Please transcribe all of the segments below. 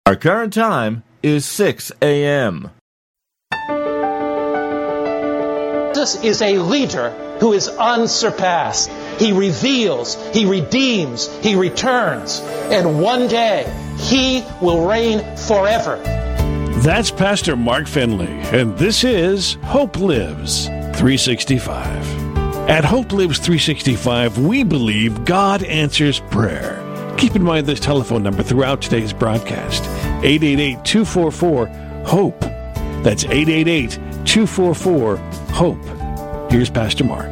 Our current time is 6 a.m. Jesus is a leader who is unsurpassed. He reveals, He redeems, He returns, and one day He will reign forever. That's Pastor Mark Finley, and this is Hope Lives 365. At Hope Lives 365, we believe God answers prayer. Keep in mind this telephone number throughout today's broadcast, 888-244-HOPE. That's 888-244-HOPE. Here's Pastor Mark.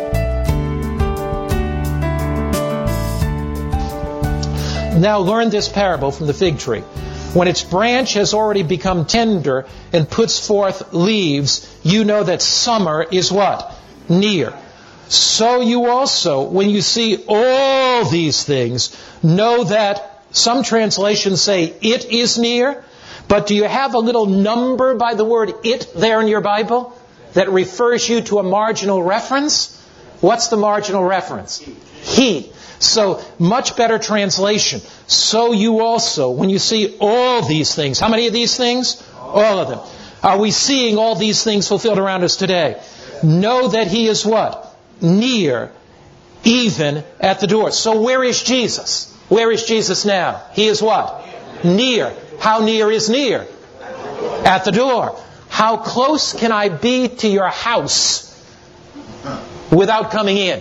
Now learn this parable from the fig tree. When its branch has already become tender and puts forth leaves, you know that summer is what? Near. So you also, when you see all these things, know that some translations say it is near. But do you have a little number by the word it there in your Bible that refers you to a marginal reference? What's the marginal reference? He. So, much better translation. So you also, when you see all these things, how many of these things? All of them. Are we seeing all these things fulfilled around us today? Know that He is what? Near, even at the door. So where is Jesus? Where is Jesus now? He is what? Near. How near is near? At the door. How close can I be to your house without coming in?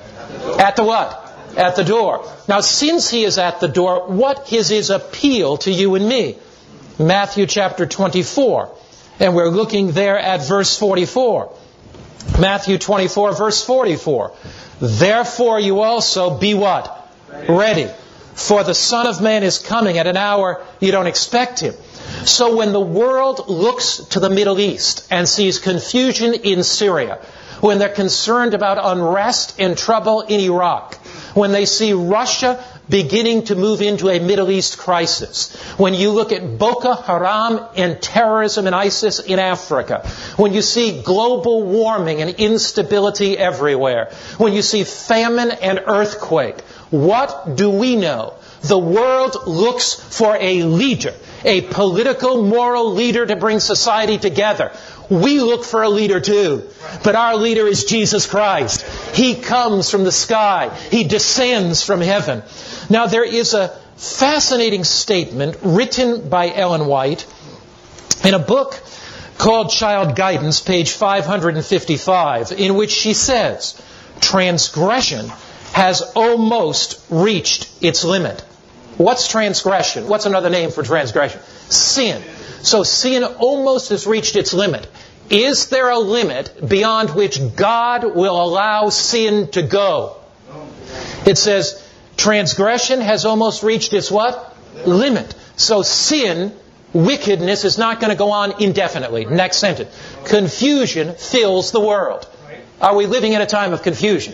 At the what? At the door. Now, since He is at the door, what is His appeal to you and me? Matthew chapter 24. And we're looking there at verse 44. Matthew 24, verse 44. Therefore you also be what? Ready. For the Son of Man is coming at an hour you don't expect Him. So when the world looks to the Middle East and sees confusion in Syria, when they're concerned about unrest and trouble in Iraq, when they see Russia beginning to move into a Middle East crisis, when you look at Boko Haram and terrorism and ISIS in Africa, when you see global warming and instability everywhere, when you see famine and earthquake, what do we know? The world looks for a leader, a political, moral leader to bring society together. We look for a leader too. But our leader is Jesus Christ. He comes from the sky. He descends from heaven. Now there is a fascinating statement written by Ellen White in a book called Child Guidance, page 555, in which she says, transgression has almost reached its limit. What's transgression? What's another name for transgression? Sin. So sin almost has reached its limit. Is there a limit beyond which God will allow sin to go? It says, transgression has almost reached its what? Limit. So sin, wickedness, is not going to go on indefinitely. Next sentence. Confusion fills the world. Are we living in a time of confusion?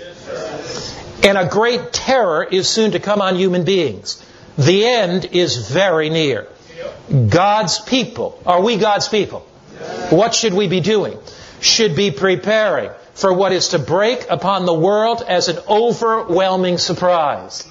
And a great terror is soon to come on human beings. The end is very near. God's people. Are we God's people? What should we be doing? Should be preparing for what is to break upon the world as an overwhelming surprise.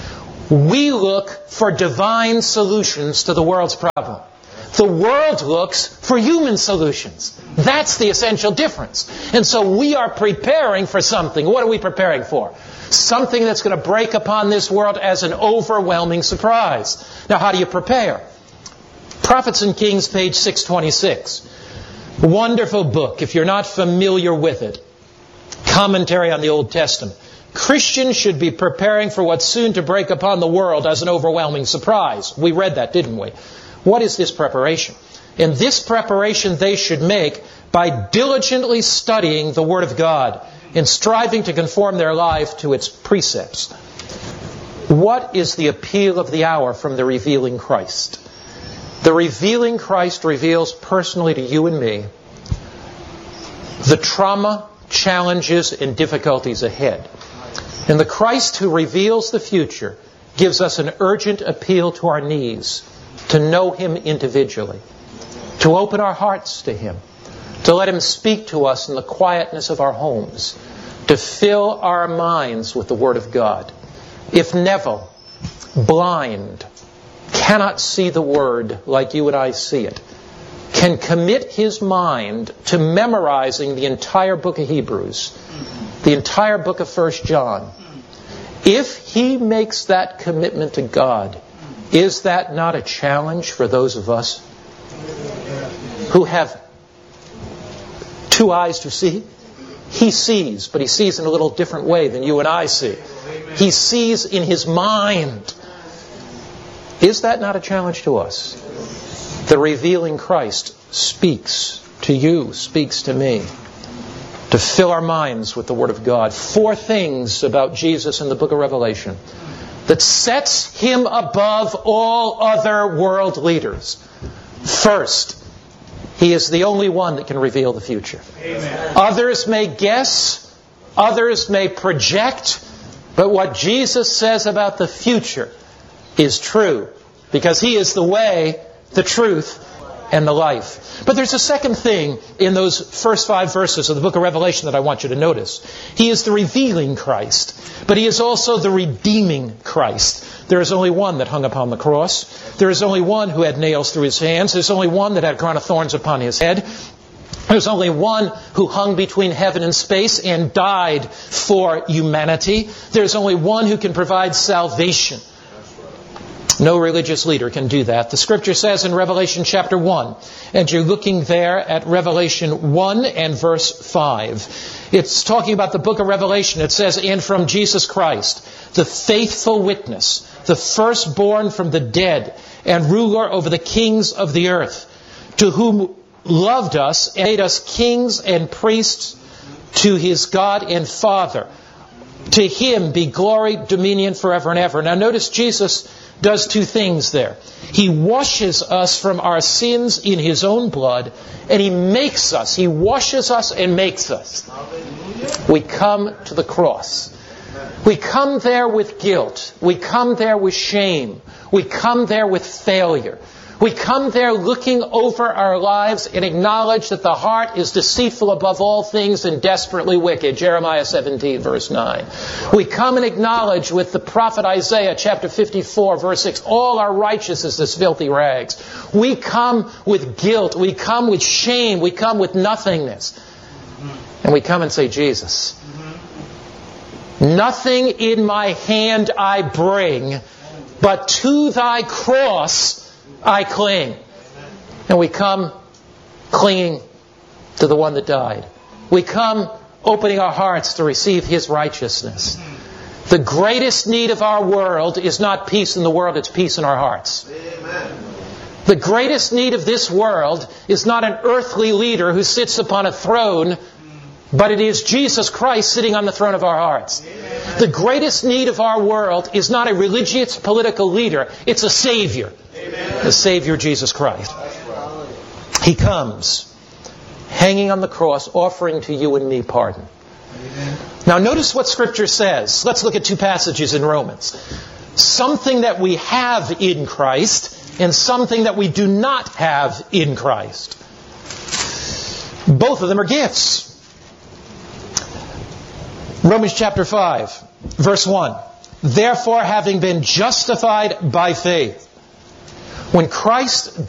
We look for divine solutions to the world's problem. The world looks for human solutions. That's the essential difference. And so we are preparing for something. What are we preparing for? Something that's going to break upon this world as an overwhelming surprise. Now, how do you prepare? Prophets and Kings, page 626. Wonderful book, if you're not familiar with it. Commentary on the Old Testament. Christians should be preparing for what's soon to break upon the world as an overwhelming surprise. We read that, didn't we? What is this preparation? And this preparation they should make by diligently studying the Word of God and striving to conform their life to its precepts. What is the appeal of the hour from the revealing Christ? The revealing Christ reveals personally to you and me the trauma, challenges, and difficulties ahead. And the Christ who reveals the future gives us an urgent appeal to our knees to know Him individually, to open our hearts to Him, to let Him speak to us in the quietness of our homes, to fill our minds with the Word of God. If Neville, blind, cannot see the Word like you and I see it, can commit his mind to memorizing the entire book of Hebrews, the entire book of 1 John, if he makes that commitment to God, is that not a challenge for those of us who have two eyes to see? He sees, but he sees in a little different way than you and I see. He sees in his mind. Is that not a challenge to us? The revealing Christ speaks to you, speaks to me, to fill our minds with the Word of God. 4 things about Jesus in the book of Revelation that sets him above all other world leaders. First, he is the only one that can reveal the future. Amen. Others may guess, others may project, but what Jesus says about the future is true, because he is the way, the truth, and the life. But there's a second thing in those first 5 verses of the book of Revelation that I want you to notice. He is the revealing Christ, but he is also the redeeming Christ. There is only one that hung upon the cross. There is only one who had nails through his hands. There's only one that had a crown of thorns upon his head. There's only one who hung between heaven and space and died for humanity. There's only one who can provide salvation. No religious leader can do that. The Scripture says in Revelation chapter 1, and you're looking there at Revelation 1 and verse 5. It's talking about the book of Revelation. It says, and from Jesus Christ, the faithful witness, the firstborn from the dead, and ruler over the kings of the earth, to whom loved us and made us kings and priests to his God and Father. To him be glory, dominion forever and ever. Now notice Jesus does 2 things there. He washes us from our sins in his own blood, and he makes us. He washes us and makes us. We come to the cross. We come there with guilt. We come there with shame. We come there with failure. We come there looking over our lives and acknowledge that the heart is deceitful above all things and desperately wicked. Jeremiah 17, verse 9. We come and acknowledge with the prophet Isaiah, chapter 54, verse 6, all our righteousness is filthy rags. We come with guilt. We come with shame. We come with nothingness. And we come and say, Jesus, nothing in my hand I bring, but to thy cross I cling. And we come clinging to the one that died. We come opening our hearts to receive his righteousness. The greatest need of our world is not peace in the world, it's peace in our hearts. Amen. The greatest need of this world is not an earthly leader who sits upon a throne, but it is Jesus Christ sitting on the throne of our hearts. Amen. The greatest need of our world is not a religious political leader, it's a Savior. Amen. The Savior Jesus Christ. He comes hanging on the cross, offering to you and me pardon. Amen. Now notice what Scripture says. Let's look at 2 passages in Romans. Something that we have in Christ and something that we do not have in Christ. Both of them are gifts. Romans chapter 5, verse 1. Therefore, having been justified by faith, when Christ